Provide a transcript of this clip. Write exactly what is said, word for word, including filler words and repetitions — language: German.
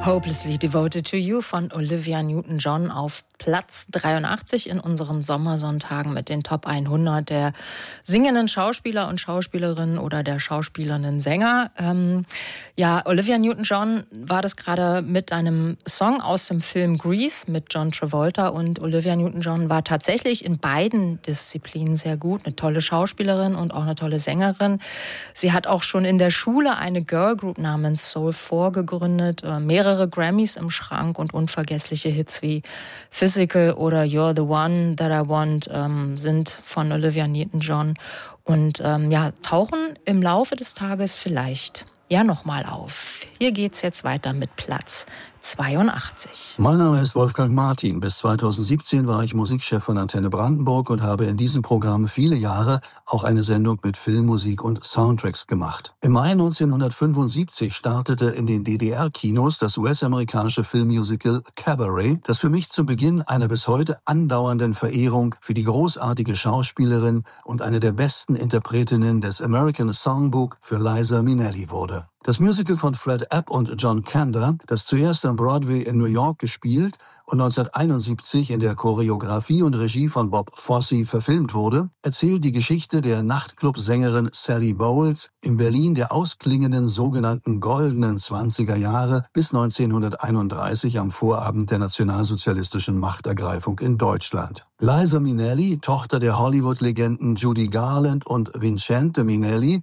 Hopelessly Devoted to You von Olivia Newton-John auf Platz dreiundachtzig in unseren Sommersonntagen mit den Top hundert der singenden Schauspieler und Schauspielerinnen oder der schauspielernden Sänger. Ähm, ja, Olivia Newton-John war das gerade mit einem Song aus dem Film Grease mit John Travolta, und Olivia Newton-John war tatsächlich in beiden Disziplinen sehr gut, eine tolle Schauspielerin und auch eine tolle Sängerin. Sie hat auch schon in der Schule eine Girlgroup namens Soul four gegründet, äh, mehrere Grammys im Schrank und unvergessliche Hits wie Physical oder You're the One That I Want ähm, sind von Olivia Newton-John und ähm, ja, tauchen im Laufe des Tages vielleicht ja nochmal auf. Hier geht's jetzt weiter mit Platz zweiundachtzig. Mein Name ist Wolfgang Martin. Bis zweitausendsiebzehn war ich Musikchef von Antenne Brandenburg und habe in diesem Programm viele Jahre auch eine Sendung mit Filmmusik und Soundtracks gemacht. Im Mai neunzehnhundertfünfundsiebzig startete in den D D R-Kinos das U S-amerikanische Filmmusical Cabaret, das für mich zu Beginn einer bis heute andauernden Verehrung für die großartige Schauspielerin und eine der besten Interpretinnen des American Songbook für Liza Minnelli wurde. Das Musical von Fred App und John Kander, das zuerst am Broadway in New York gespielt und neunzehnhunderteinundsiebzig in der Choreografie und Regie von Bob Fosse verfilmt wurde, erzählt die Geschichte der Nachtclub-Sängerin Sally Bowles im Berlin der ausklingenden sogenannten goldenen zwanziger Jahre bis neunzehnhunderteinunddreißig am Vorabend der nationalsozialistischen Machtergreifung in Deutschland. Liza Minnelli, Tochter der Hollywood-Legenden Judy Garland und Vincente Minnelli,